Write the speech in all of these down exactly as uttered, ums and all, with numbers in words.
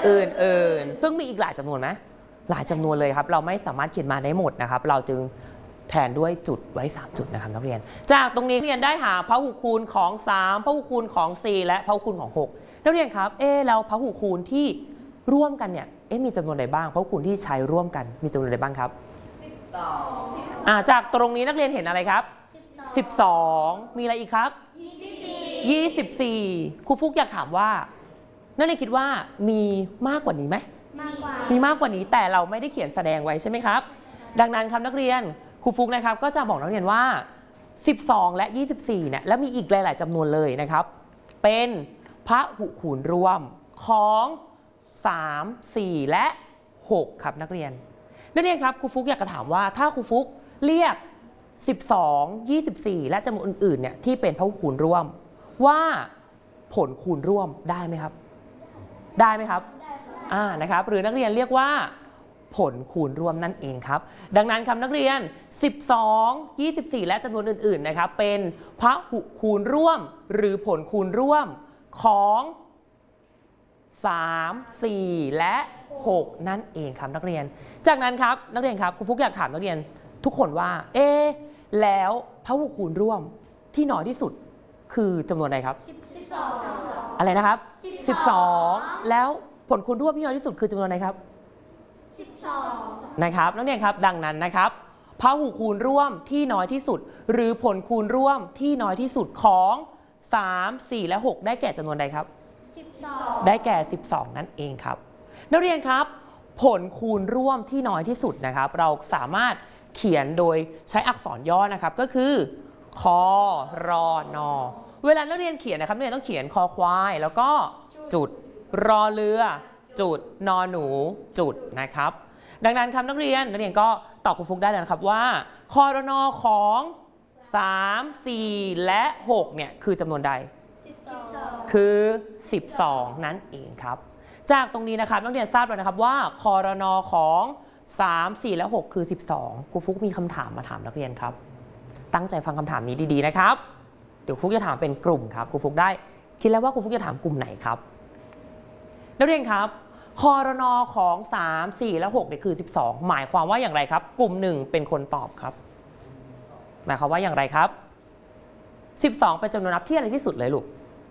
อื่นๆซึ่งมีอีกหลายจำนวนไหมหลายจำนวนเลยครับเราไม่สามารถเขียนมาได้หมดนะครับเราจึงแทนด้วยจุดไว้สามจุดนะครับนักเรียนจากตรงนี้นักเรียนได้หาพหุคูณของสามพหุคูณของสี่และพหุคูณของหกนักเรียนครับเอ๊ะแล้วพหุคูณที่ร่วมกันเนี่ยเอ๊ะมีจำนวนใดบ้างพหุคูณที่ใช้ร่วมกันมีจำนวนใดบ้างครับสิบสองอ่าจากตรงนี้นักเรียนเห็นอะไรครับสิบสองมีอะไรอีกครับยี่สิบสี่ครูฟุกอยากถามว่านักเรียนคิดว่ามีมากกว่านี้ไหมมีมากกว่านี้แต่เราไม่ได้เขียนแสดงไว้ใช่ไหมครับดังนั้นครับนักเรียนครูฟุกนะครับก็จะบอกนักเรียนว่าสิบสองและยี่สิบสี่เนี่ยแล้วมีอีกหลายๆจำนวนเลยนะครับเป็นพหุคูณร่วมของสาม สี่และหกครับนักเรียนนักเรียนครับครูฟุกอยากจะถามว่าถ้าครูฟุกเรียกสิบสอง ยี่สิบสี่และจำนวนอื่นๆเนี่ยที่เป็นพหุคูณร่วมว่าผลคูณร่วมได้ไหมครับได้ไหมครับอ่านะครับหรือนักเรียนเรียกว่าผลคูณร่วมนั่นเองครับดังนั้นครับนักเรียนสิบสอง ยี่สิบสี่และจำนวนอื่นๆนะครับเป็นพหุคูณร่วมหรือผลคูณร่วมของสาม สี่ และหกนั่นเองครับนักเรียนจากนั้นครับนักเรียนครับครูฟุกอยากถามนักเรียนทุกคนว่าเอ๊ะแล้วพหุคูณร่วมที่น้อยที่สุดคือจำนวนใดครับสิบสองอะไรนะครับสิบสองแล้วผลคูณร่วมที่น้อยที่สุดคือจำนวนใดครับสิบสองนะครับนักเรียนครับดังนั้นนะครับพหุคูณร่วมที่น้อยที่สุดหรือผลคูณร่วมที่น้อยที่สุดของสาม สี่และหกได้แก่จำนวนใดครับสิบสองได้แก่สิบสองนั่นเองครับนักเรียนครับผลคูณร่วมที่น้อยที่สุดนะครับเราสามารถเขียนโดยใช้อักษรย่อนะครับก็คือคอรอนอเวลานักเรียนเขียนนะครับนักเรียนต้องเขียนคอควายแล้วก็จุดรอเรือจุดนอหนูจุดนะครับดังนั้นครับนักเรียนนักเรียนก็ตอบครูฟุกได้แล้วนะครับว่าคอรอนอของสาม สี่ และหกเนี่ยคือจำนวนใดคือสิบสองนั่นเองครับจากตรงนี้นะครับนักเรียนทราบแล้วนะครับว่าคอรอนอของสาม สี่ และหกคือสิบสองครูฟุกมีคำถามมาถามนักเรียนครับตั้งใจฟังคำถามนี้ดีๆนะครับเดี๋ยวครูฟุกจะถามเป็นกลุ่มครับครูฟุกได้คิดแล้วว่าครูฟุกจะถามกลุ่มไหนครับนักเรียนครับคอรนอของสาม สี่และหกเนี่ยคือสิบสองหมายความว่าอย่างไรครับกลุ่มหนึ่งเป็นคนตอบครับหมายความว่าอย่างไรครับสิบสองเป็นจำนวนนับที่อะไรที่สุดเลยลูก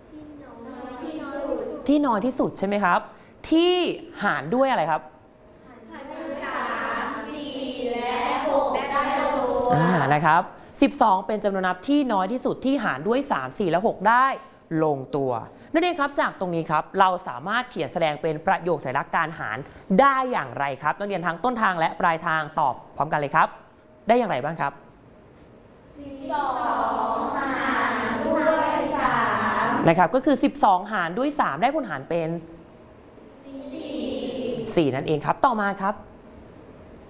ที่น้อยที่สุดใช่ไหมครับที่หารด้วยอะไรครับหารด้วยสาม สี่และหกได้ลงตัวอ่านะครับสิบสองเป็นจำนวนนับที่น้อยที่สุดที่หารด้วยสาม สี่และหกได้ลงตัวนักเรียนครับจากตรงนี้ครับเราสามารถเขียนแสดงเป็นประโยคสัญลักษณ์การหารได้อย่างไรครับนักเรียนทั้งต้นทางและปลายทางตอบพร้อมกันเลยครับได้อย่างไรบ้างครับสิบสองหารด้วยสามนะครับก็คือสิบสองหารด้วยสามได้ผลหารเป็นสี่ สี่นั่นเองครับต่อมาครับ